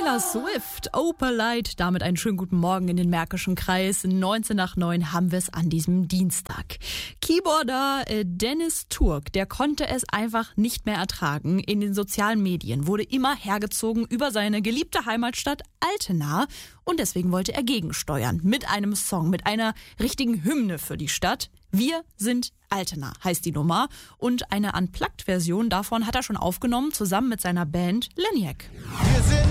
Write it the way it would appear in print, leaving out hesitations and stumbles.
Taylor Swift, Opalite, damit einen schönen guten Morgen in den Märkischen Kreis. 19:09 haben wir es an diesem Dienstag. Keyboarder Dennis Turk, der konnte es einfach nicht mehr ertragen. In den sozialen Medien wurde immer hergezogen über seine geliebte Heimatstadt Altena und deswegen wollte er gegensteuern mit einem Song, mit einer richtigen Hymne für die Stadt. Wir sind Altena heißt die Nummer und eine Unplugged-Version davon hat er schon aufgenommen, zusammen mit seiner Band Leniac. Wir sind